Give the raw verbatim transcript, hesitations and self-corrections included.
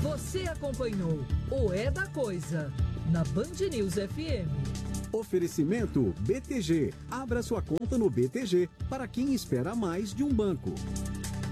Você acompanhou o É da Coisa na Band News F M. Oferecimento B T G. Abra sua conta no B T G para quem espera mais de um banco.